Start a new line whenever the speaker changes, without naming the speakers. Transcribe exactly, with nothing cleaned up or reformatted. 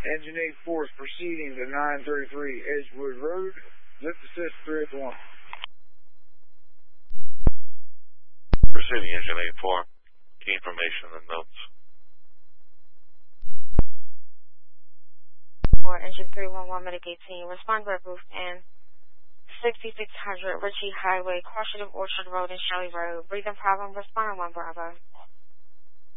Engine eight four is proceeding to nine thirty-three Edgewood Road. Lift assist three eight one.
Proceeding engine eight four. Key information and notes.
For engine three one one, Medic eighteen, respond by roof and sixty-six hundred Ritchie Highway, crossing of Orchard Road and Shelley Road. Breathing problem, respond on one Bravo.